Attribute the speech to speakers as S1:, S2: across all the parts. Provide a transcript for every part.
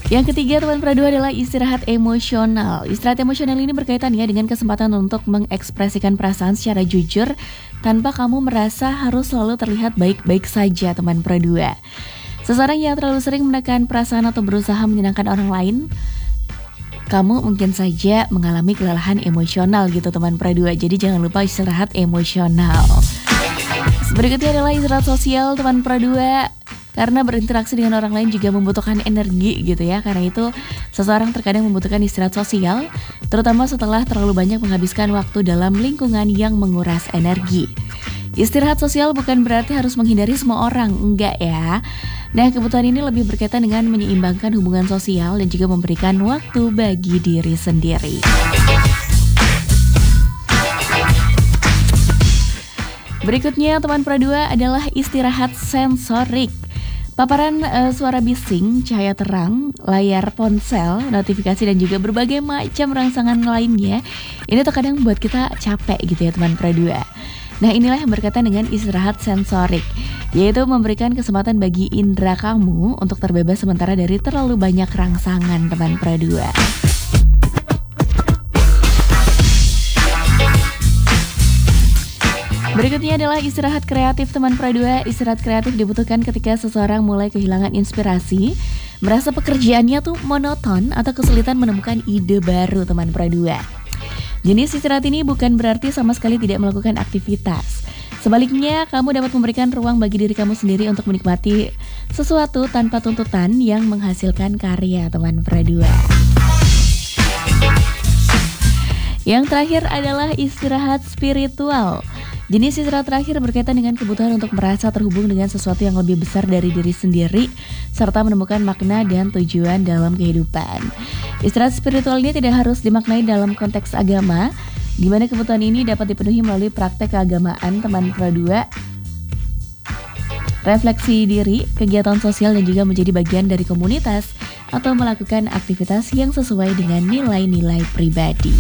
S1: Yang ketiga teman Pradua adalah istirahat emosional. Istirahat emosional ini berkaitan ya dengan kesempatan untuk mengekspresikan perasaan secara jujur tanpa kamu merasa harus selalu terlihat baik-baik saja teman Pradua. Seseorang yang terlalu sering menekan perasaan atau berusaha menyenangkan orang lain, kamu mungkin saja mengalami kelelahan emosional gitu teman Pradua. Jadi jangan lupa istirahat emosional. Berikutnya adalah istirahat sosial teman Pradua. Karena berinteraksi dengan orang lain juga membutuhkan energi gitu ya. Karena itu seseorang terkadang membutuhkan istirahat sosial, terutama setelah terlalu banyak menghabiskan waktu dalam lingkungan yang menguras energi. Istirahat sosial bukan berarti harus menghindari semua orang, enggak ya. Nah, kebutuhan ini lebih berkaitan dengan menyeimbangkan hubungan sosial dan juga memberikan waktu bagi diri sendiri. Berikutnya teman Pradua adalah istirahat sensorik. Paparan suara bising, cahaya terang, layar ponsel, notifikasi dan juga berbagai macam rangsangan lainnya, ini terkadang membuat kita capek gitu ya teman Pradua. Nah, inilah yang berkaitan dengan istirahat sensorik, yaitu memberikan kesempatan bagi indera kamu untuk terbebas sementara dari terlalu banyak rangsangan teman Pradua. Berikutnya adalah istirahat kreatif teman Pradua. Istirahat kreatif dibutuhkan ketika seseorang mulai kehilangan inspirasi, merasa pekerjaannya tuh monoton atau kesulitan menemukan ide baru teman Pradua. Jenis istirahat ini bukan berarti sama sekali tidak melakukan aktivitas. Sebaliknya, kamu dapat memberikan ruang bagi diri kamu sendiri untuk menikmati sesuatu tanpa tuntutan yang menghasilkan karya teman Pradua. Yang terakhir adalah istirahat spiritual. Jenis istirahat terakhir berkaitan dengan kebutuhan untuk merasa terhubung dengan sesuatu yang lebih besar dari diri sendiri, serta menemukan makna dan tujuan dalam kehidupan. Istirahat spiritual ini tidak harus dimaknai dalam konteks agama, di mana kebutuhan ini dapat dipenuhi melalui praktek keagamaan teman Pradua, refleksi diri, kegiatan sosial dan juga menjadi bagian dari komunitas atau melakukan aktivitas yang sesuai dengan nilai-nilai pribadi.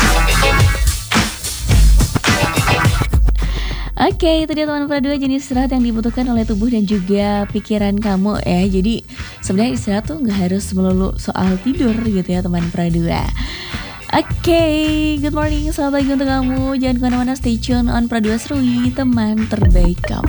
S1: Oke, itu dia teman Pradua jenis istirahat yang dibutuhkan oleh tubuh dan juga pikiran kamu ya. Jadi sebenarnya istirahat tuh gak harus melulu soal tidur gitu ya teman Pradua. Oke, good morning, selamat pagi untuk kamu. Jangan kemana-mana, stay tune on Pradua Serui, teman terbaik kamu.